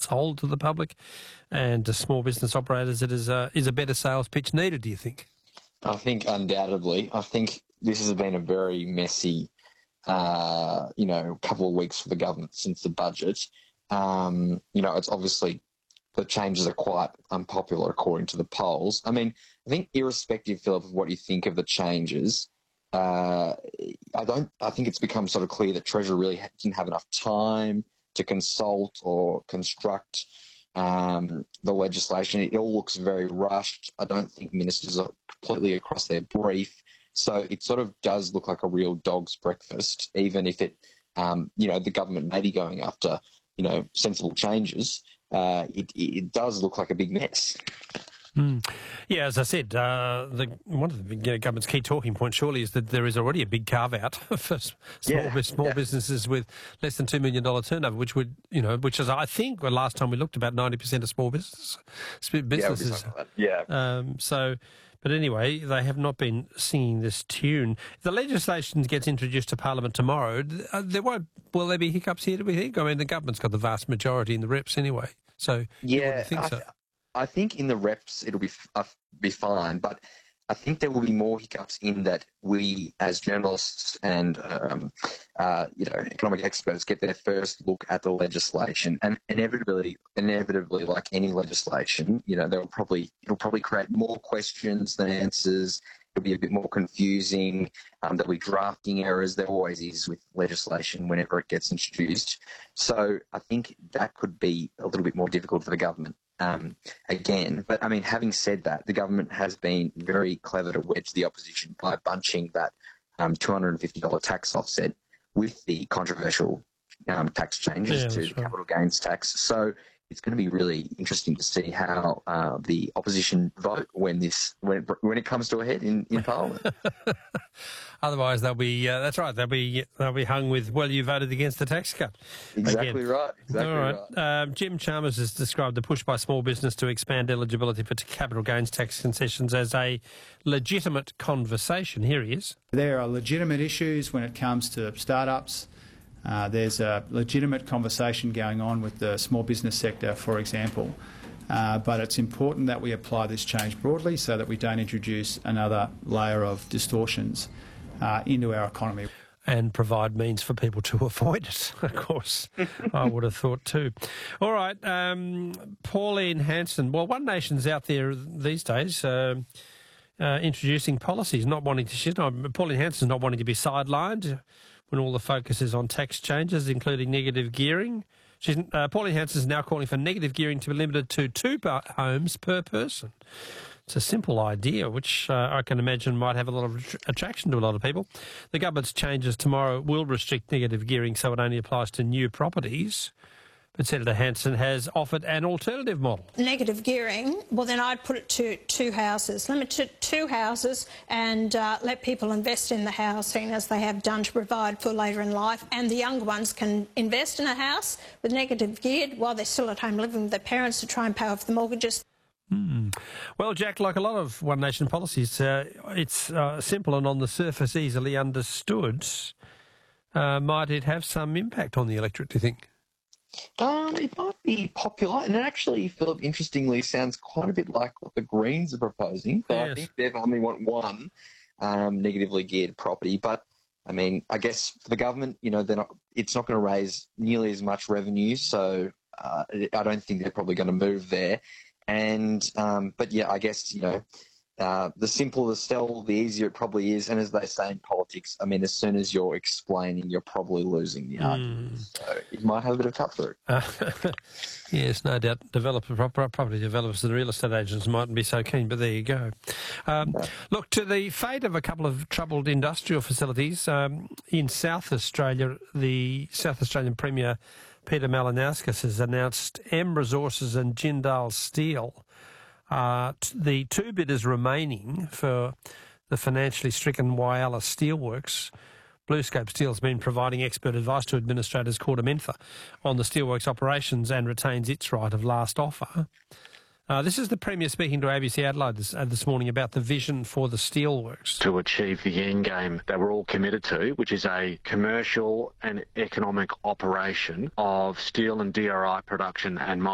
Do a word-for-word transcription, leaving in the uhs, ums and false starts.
sold to the public, and to small business operators, it is a, is a better sales pitch needed, do you think? I think undoubtedly. I think this has been a very messy, uh, you know, couple of weeks for the government since the budget. Um, you know, it's obviously the changes are quite unpopular according to the polls. I mean, I think irrespective, Philip, of what you think of the changes, uh, I don't. I think it's become sort of clear that Treasury really didn't have enough time to consult or construct um, the legislation. It all looks very rushed. I don't think ministers are completely across their brief. So it sort of does look like a real dog's breakfast, even if it, um, you know, the government may be going after, you know, sensible changes. Uh, it, it does look like a big mess. Mm. Yeah, as I said, uh, the, one of the you know, government's key talking points surely is that there is already a big carve-out for small, yeah, small yeah. businesses with less than two million dollars turnover, which would, you know, which is, I think, the last time we looked, about ninety percent of small business, businesses. Yeah. yeah. Um, so, but anyway, they have not been singing this tune. If the legislation gets introduced to Parliament tomorrow, there won't, will there be hiccups here, do we think? I mean, the government's got the vast majority in the reps anyway, so yeah, you wouldn't think I, so. I think in the reps it'll be uh, be fine, but I think there will be more hiccups in that we, as journalists and um, uh, you know economic experts, get their first look at the legislation, and inevitably, inevitably, like any legislation, you know, there will probably it'll probably create more questions than answers. It'll be a bit more confusing. Um, there'll be drafting errors. There always is with legislation whenever it gets introduced. So I think that could be a little bit more difficult for the government. Um, again, but I mean, having said that, the government has been very clever to wedge the opposition by bunching that um, two hundred fifty dollars tax offset with the controversial um, tax changes yeah, to the right. capital gains tax. So it's going to be really interesting to see how uh, the opposition vote when this when it, when it comes to a head in, in Parliament. Otherwise, they'll be uh, that's right. They'll be they'll be hung with, well, you voted against the tax cut. Exactly Again. right. Exactly All right. right. Um, Jim Chalmers has described the push by small business to expand eligibility for capital gains tax concessions as a legitimate conversation. Here he is. There are legitimate issues when it comes to startups. Uh, there's a legitimate conversation going on with the small business sector, for example. Uh, but it's important that we apply this change broadly so that we don't introduce another layer of distortions uh, into our economy. And provide means for people to avoid it, of course, I would have thought too. All right, um, Pauline Hanson. Well, One Nation's out there these days uh, uh, introducing policies, not wanting to... She's not, Pauline Hanson's not wanting to be sidelined when all the focus is on tax changes, including negative gearing. She's, uh, Pauline Hanson is now calling for negative gearing to be limited to two homes per person. It's a simple idea, which uh, I can imagine might have a lot of attraction to a lot of people. The government's changes tomorrow will restrict negative gearing so it only applies to new properties. But Senator Hanson has offered an alternative model. Negative gearing, well, then I'd put it to two houses. Limit to two houses and uh, let people invest in the housing as they have done to provide for later in life. And the younger ones can invest in a house with negative geared while they're still at home living with their parents to try and pay off the mortgages. Hmm. Well, Jack, like a lot of One Nation policies, uh, it's uh, simple and on the surface easily understood. Uh, might it have some impact on the electorate, do you think? Um, it might be popular, and it actually, Philip, interestingly, sounds quite a bit like what the Greens are proposing. So Yes. I think they only want one um, negatively geared property, but I mean, I guess for the government, you know, they're not. It's not going to raise nearly as much revenue, so uh, I don't think they're probably going to move there. And um, but yeah, I guess you know. Uh, the simpler the sell, the easier it probably is. And as they say in politics, I mean, as soon as you're explaining, you're probably losing the argument. Mm. So it might have a bit of cut through. Uh, yes, no doubt. Developer, property developers and real estate agents mightn't be so keen, but there you go. Um, no. Look, to the fate of a couple of troubled industrial facilities um, in South Australia, the South Australian Premier Peter Malinauskas has announced M Resources and Jindal Steel. Uh, the two bidders remaining for the financially stricken Whyalla Steelworks. BlueScope Steel has been providing expert advice to administrators called Amenfa on the steelworks operations and retains its right of last offer. Uh, this is the Premier speaking to A B C Adelaide this, uh, this morning about the vision for the steelworks. To achieve the end game that we're all committed to, which is a commercial and economic operation of steel and D R I production and